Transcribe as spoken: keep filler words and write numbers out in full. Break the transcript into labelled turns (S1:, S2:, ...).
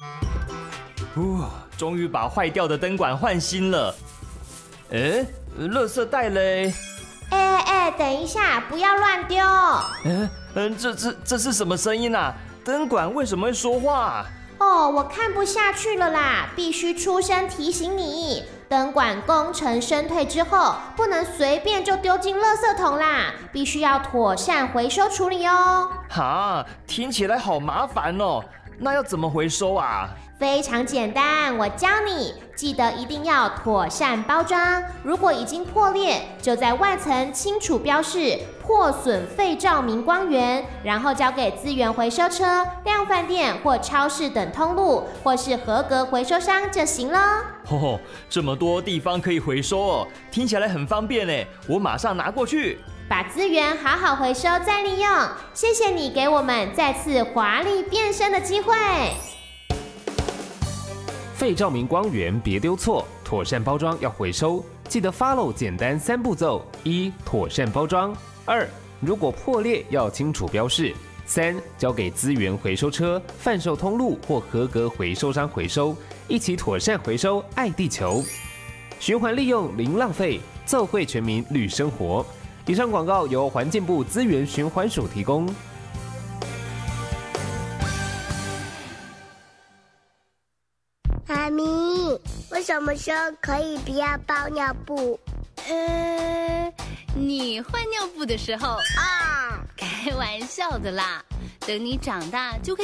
S1: 呼，终于把坏掉的灯管换新了。哎，垃圾袋嘞？
S2: 哎哎，等一下，不要乱丢！
S1: 嗯嗯，这这这是什么声音啊？灯管为什么会说话？
S2: 哦，我看不下去了啦，必须出声提醒你，灯管功成身退之后，不能随便就丢进垃圾桶啦，必须要妥善回收处理哦。
S1: 哈，听起来好麻烦哦，那要怎么回收啊？
S2: 非常简单，我教你，记得一定要妥善包装。如果已经破裂，就在外层清楚标示破损废照明光源，然后交给资源回收车、量贩店或超市等通路，或是合格回收商就行了。
S1: 哦，这么多地方可以回收哦，听起来很方便呢，我马上拿过去。
S2: 把资源好好回收再利用，谢谢你给我们再次华丽变身的机会。
S3: 废照明光源别丢错，妥善包装要回收，记得 follow 简单三步骤：一、妥善包装；二、如果破裂要清楚标示；三、交给资源回收车、贩售通路或合格回收商回收，一起妥善回收，爱地球，循环利用零浪费，奏会全民绿生活。以上广告由环境部资源循环署提供。
S4: 妈咪，我什么时候可以不要包尿布？
S5: 呃，你换尿布的时候
S4: 啊，
S5: 开玩笑的啦，等你长大就可以